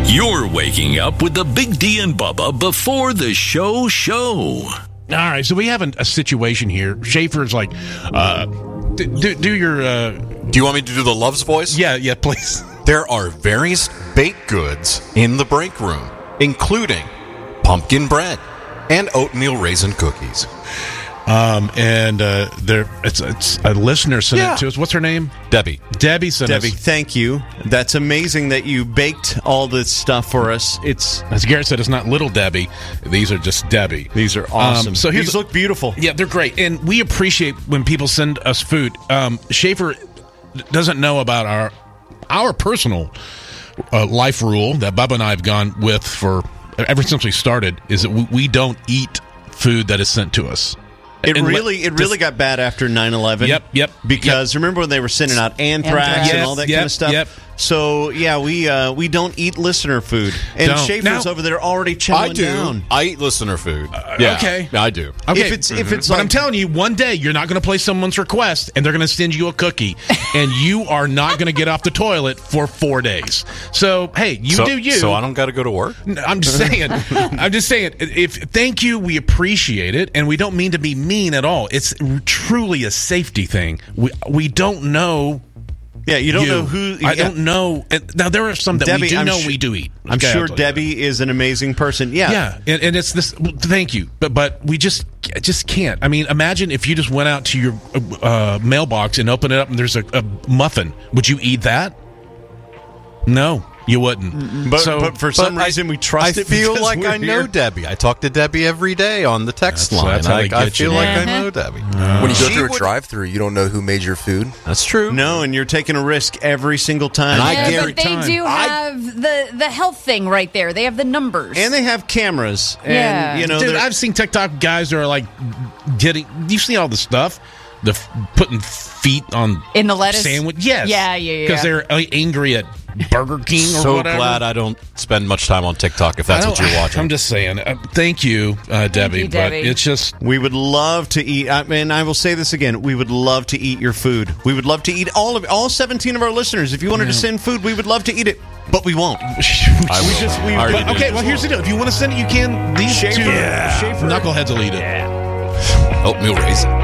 You're waking up with the Big D and Bubba before the show. All right, so we have a situation here. Schaefer's like, do your... Do you want me to do the Love's voice? Yeah, please. There are various baked goods in the break room, including pumpkin bread and oatmeal raisin cookies. It's a listener sent it to us. What's her name? Debbie sent us. Debbie, thank you. That's amazing that you baked all this stuff for us. As Garrett said, it's not little Debbie. These are just Debbie. These are awesome. So these look beautiful. Yeah, they're great, and we appreciate when people send us food. Schaefer doesn't know about our personal life rule that Bubba and I have gone with for ever since we started, is that we don't eat food that is sent to us. It really got bad after 9/11. Yep. Because remember when they were sending out anthrax and all that kind of stuff? Yep. So, yeah, we don't eat listener food. And Schaefer's over there already chowing down. I eat listener food. Okay. I do. Okay. If it's but like, I'm telling you, one day you're not going to play someone's request, and they're going to send you a cookie, and you are not going to get off the toilet for 4 days. So, hey, do you. So I don't got to go to work? I'm just saying. Thank you. We appreciate it, and we don't mean to be mean at all. It's truly a safety thing. We don't know. Yeah, you don't know who. I don't know. Now, there are some that Debbie, we do know we do eat. I'm sure Debbie is an amazing person. Yeah. Yeah, and it's this. Thank you, but we just can't. I mean, imagine if you just went out to your mailbox and opened it up, and there's a muffin. Would you eat that? No, you wouldn't. But for some reason, we trust it. I feel like I know Debbie. I talk to Debbie every day on the text line. That's how they get I feel you. like I know Debbie. When you go through a drive-thru, you don't know who made your food. That's true. No, and you're taking a risk every single time. But they do have the health thing right there. They have the numbers. And they have cameras. And, Dude, I've seen TikTok guys that are like you've seen all the stuff. Putting feet on in the lettuce sandwich. Yes. Yeah. Because they're angry at Burger King or so whatever. Glad I don't spend much time on TikTok if that's what you're watching. I'm just saying. Thank you, Debbie. But it's just we would love to eat. And I will say this again: we would love to eat your food. We would love to eat all 17 of our listeners. If you wanted to send food, we would love to eat it. But we won't. Okay, well, here's the deal. If you want to send it, you can. These two knuckleheads will eat it. Oatmeal raisin.